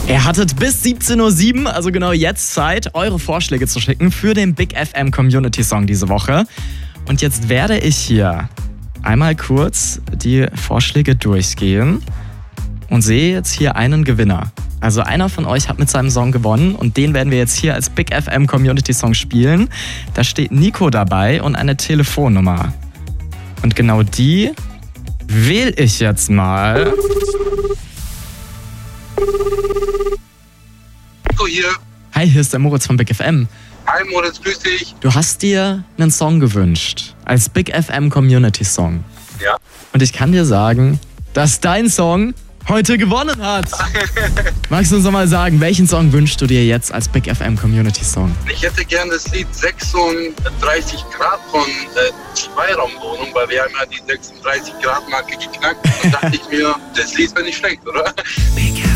Ihr hattet bis 17:07 Uhr, also genau jetzt Zeit, eure Vorschläge zu schicken für den Big FM Community Song diese Woche. Und jetzt werde ich hier einmal kurz die Vorschläge durchgehen und sehe jetzt hier einen Gewinner. Also einer von euch hat mit seinem Song gewonnen und den werden wir jetzt hier als Big FM Community Song spielen. Da steht Nico dabei und eine Telefonnummer. Und genau die wähle ich jetzt mal. Nico hier. Hi, hier ist der Moritz von Big FM. Hi Moritz, grüß dich. Du hast dir einen Song gewünscht als Big FM Community Song. Ja. Und ich kann dir sagen, dass dein Song heute gewonnen hat. Magst du uns noch mal sagen, welchen Song wünschst du dir jetzt als Big FM Community Song? Ich hätte gern das Lied 36 Grad von Zweiraumwohnung, weil wir haben ja die 36 Grad Marke geknackt. Und dachte ich mir, das Lied wäre nicht schlecht, oder? Big FM.